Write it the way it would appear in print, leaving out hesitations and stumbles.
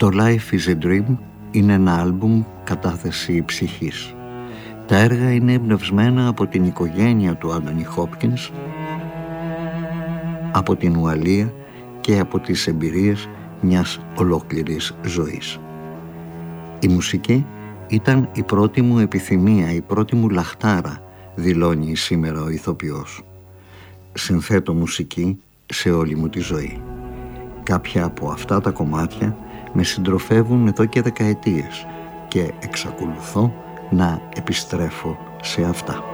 Το Life is a Dream είναι ένα άλμπουμ κατάθεση ψυχής. Τα έργα είναι εμπνευσμένα από την οικογένεια του Άντονι Χόπκινς, από την Ουαλία και από τις εμπειρίες μιας ολόκληρης ζωής. Η μουσική ήταν η πρώτη μου επιθυμία, η πρώτη μου λαχτάρα, δηλώνει σήμερα ο ηθοποιός. Συνθέτω μουσική σε όλη μου τη ζωή. Κάποια από αυτά τα κομμάτια με συντροφεύουν εδώ και δεκαετίες και εξακολουθώ να επιστρέφω σε αυτά.